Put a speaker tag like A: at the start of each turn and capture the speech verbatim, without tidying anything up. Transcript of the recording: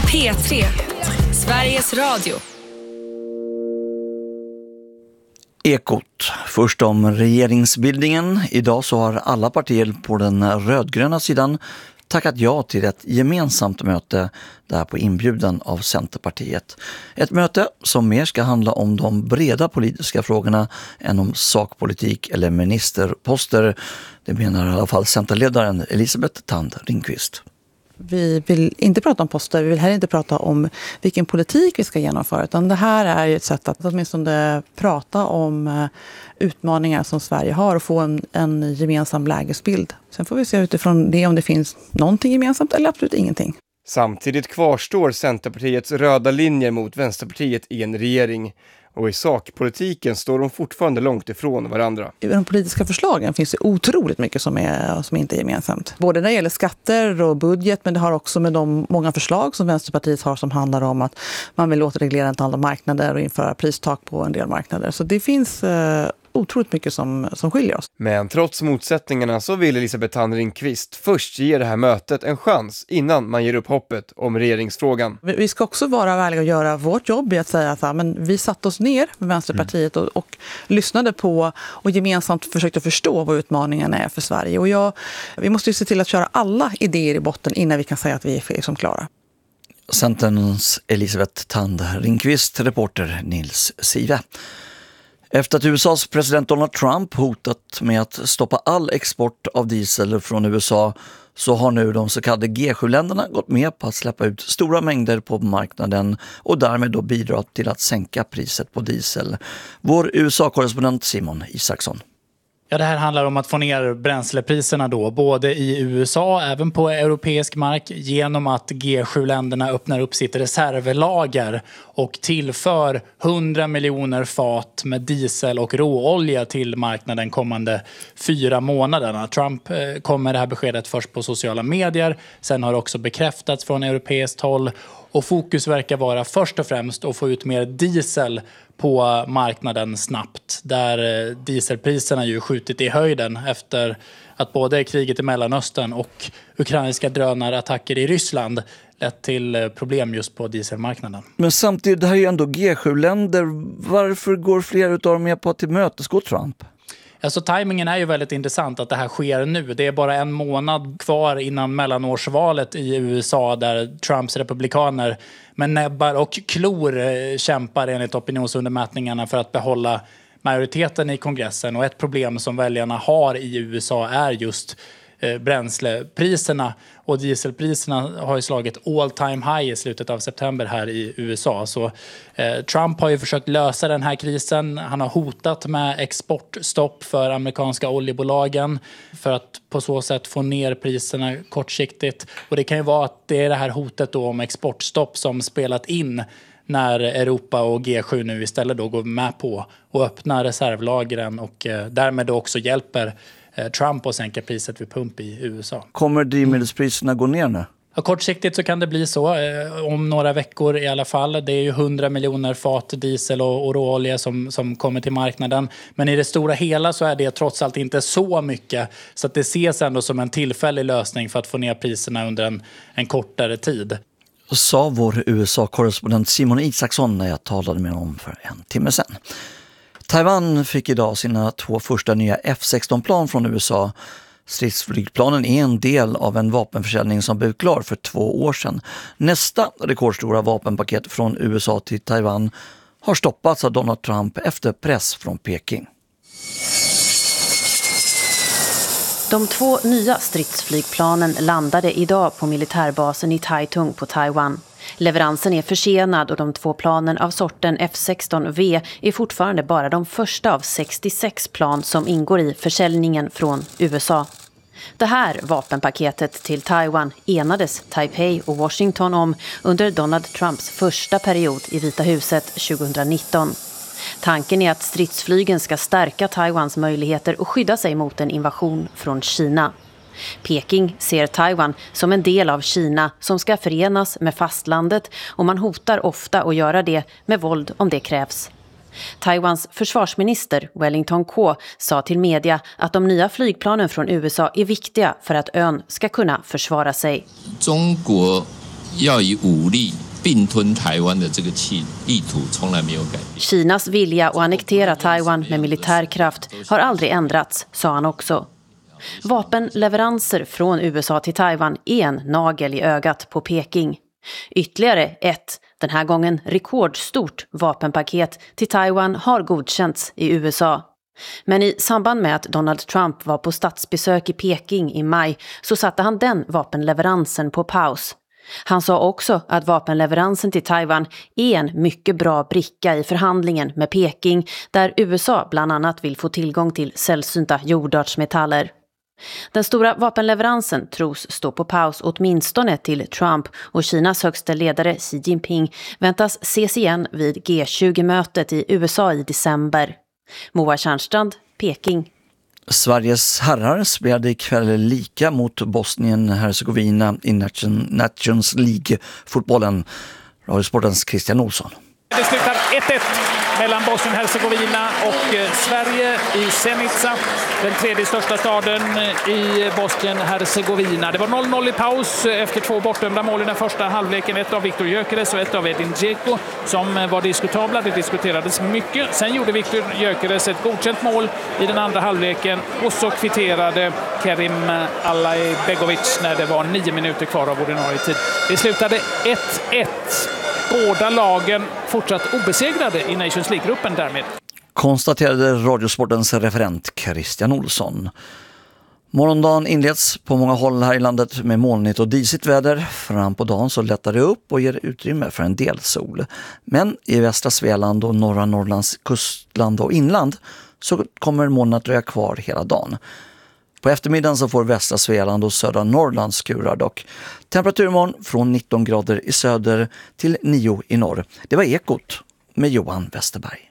A: P tre, Sveriges Radio.
B: Ekot. Först om regeringsbildningen. Idag så har alla partier på den rödgröna sidan tackat ja till ett gemensamt möte där på inbjudan av Centerpartiet. Ett möte som mer ska handla om de breda politiska frågorna än om sakpolitik eller ministerposter. Det menar i alla fall Centerledaren Elisabeth Thand Ringqvist.
C: Vi vill inte prata om poster, vi vill heller inte prata om vilken politik vi ska genomföra. Utan det här är ju ett sätt att åtminstone prata om utmaningar som Sverige har och få en, en gemensam lägesbild. Sen får vi se utifrån det om det finns någonting gemensamt eller absolut ingenting.
D: Samtidigt kvarstår Centerpartiets röda linjer mot Vänsterpartiet i en regering. Och i sakpolitiken står de fortfarande långt ifrån varandra.
C: I de politiska förslagen finns det otroligt mycket som, är, som inte är gemensamt. Både när det gäller skatter och budget, men det har också med de många förslag som Vänsterpartiet har som handlar om att man vill återreglera ett antal marknader och införa pristak på en del marknader. Så det finns eh, otroligt mycket som, som skiljer oss.
D: Men trots motsättningarna så vill Elisabeth Thand Ringqvist först ge det här mötet en chans innan man ger upp hoppet om regeringsfrågan.
C: Vi ska också vara ärliga och göra vårt jobb i att säga att men vi satte oss ner med Vänsterpartiet och, och lyssnade på och gemensamt försökte förstå vad utmaningarna är för Sverige. Och jag, vi måste ju se till att köra alla idéer i botten innan vi kan säga att vi är som klara.
B: Centerns Elisabeth Thand Ringqvist, reporter Nils Sive. Efter att U S A:s president Donald Trump hotat med att stoppa all export av diesel från U S A så har nu de så kallade G sju-länderna gått med på att släppa ut stora mängder på marknaden och därmed då bidra till att sänka priset på diesel. Vår U S A-korrespondent Simon Isaksson.
E: Ja, det här handlar om att få ner bränslepriserna då, både i U S A, även på europeisk mark, genom att G sju-länderna öppnar upp sitt reservlager och tillför hundra miljoner fat med diesel och råolja till marknaden kommande fyra månaderna. Trump kom med det här beskedet först på sociala medier, sen har det också bekräftats från europeiskt håll. Och fokus verkar vara först och främst att få ut mer diesel på marknaden snabbt. Där dieselpriserna ju skjutit i höjden efter att både kriget i Mellanöstern och ukrainska drönarattacker i Ryssland lett till problem just på dieselmarknaden.
B: Men samtidigt, det här är ju ändå G sju-länder. Varför går fler av dem med på att tillmötesgå Trump?
E: Alltså tajmingen är ju väldigt intressant att det här sker nu. Det är bara en månad kvar innan mellanårsvalet i U S A där Trumps republikaner med näbbar och klor kämpar enligt opinionsundermätningarna för att behålla majoriteten i kongressen. Och ett problem som väljarna har i U S A är just eh, bränslepriserna. Och dieselpriserna har ju slagit all time high i slutet av september här i U S A. Så eh, Trump har ju försökt lösa den här krisen. Han har hotat med exportstopp för amerikanska oljebolagen för att på så sätt få ner priserna kortsiktigt. Och det kan ju vara att det är det här hotet då om exportstopp som spelat in när Europa och G sju nu istället då går med på och öppnar reservlagren och eh, därmed då också hjälper Trump och sänka priset vid pump i U S A.
B: Kommer drivmedelspriserna gå ner nu?
E: Ja, kortsiktigt så kan det bli så. Eh, om några veckor i alla fall. Det är ju hundra miljoner fat diesel och, och råolja som, som kommer till marknaden. Men i det stora hela så är det trots allt inte så mycket. Så att det ses ändå som en tillfällig lösning för att få ner priserna under en, en kortare tid.
B: Sa vår U S A-korrespondent Simon Isaksson när jag talade med honom för en timme sedan. Taiwan fick idag sina två första nya F sexton-plan från U S A. Stridsflygplanen är en del av en vapenförsäljning som blev klar för två år sedan. Nästa rekordstora vapenpaket från U S A till Taiwan har stoppats av Donald Trump efter press från Peking.
F: De två nya stridsflygplanen landade idag på militärbasen i Taitung på Taiwan. Leveransen är försenad och de två planen av sorten F sexton V är fortfarande bara de första av sextiosex plan som ingår i försäljningen från U S A. Det här vapenpaketet till Taiwan enades Taipei och Washington om under Donald Trumps första period i Vita huset tjugonitton. Tanken är att stridsflygen ska stärka Taiwans möjligheter att skydda sig mot en invasion från Kina. Peking ser Taiwan som en del av Kina som ska förenas med fastlandet och man hotar ofta att göra det med våld om det krävs. Taiwans försvarsminister Wellington Kwo sa till media att de nya flygplanen från U S A är viktiga för att ön ska kunna försvara sig.
G: 要以武力并吞台湾的这个气意图从来没有改变。
F: Kinas vilja att annektera Taiwan med militärkraft har aldrig ändrats, sa han också. Vapenleveranser från U S A till Taiwan är en nagel i ögat på Peking. Ytterligare ett, den här gången rekordstort vapenpaket till Taiwan har godkänts i U S A. Men i samband med att Donald Trump var på statsbesök i Peking i maj så satte han den vapenleveransen på paus. Han sa också att vapenleveransen till Taiwan är en mycket bra bricka i förhandlingen med Peking där U S A bland annat vill få tillgång till sällsynta jordartsmetaller. Den stora vapenleveransen tros stå på paus åtminstone till Trump och Kinas högsta ledare Xi Jinping väntas ses igen vid G tjugo-mötet i U S A i december. Moa Tjärnstrand, Peking.
B: Sveriges herrar spelade ikväll lika mot Bosnien-Hercegovina i Nations League-fotbollen. Radiosportens Christian Olsson.
H: Det slutar ett ett mellan Bosnien-Hercegovina och Sverige i Zenica, den tredje största staden i Bosnien-Hercegovina. Det var noll noll i paus efter två bortdömda mål i den första halvleken. Ett av Viktor Gyökeres och ett av Edin Dzeko som var diskutabla. Det diskuterades mycket. Sen gjorde Viktor Gyökeres ett godkänt mål i den andra halvleken och så kvitterade Kerim Alaibegovic när det var nio minuter kvar av ordinarie tid. Det slutade ett ett. Båda lagen fortsatt obesegrade i Nations League-gruppen därmed.
B: Konstaterade Radiosportens referent Christian Olsson. Morgondagen inleds på många håll här i landet med molnigt och disigt väder. Fram på dagen så lättar det upp och ger utrymme för en del sol. Men i västra Svealand och norra Norrlands kustland och inland så kommer molnen att dröja kvar hela dagen. På eftermiddagen så får västra Svealand och södra Norrland skurar dock. Temperaturmorgon från nitton grader i söder till nio i norr. Det var Ekot med Johan Westerberg.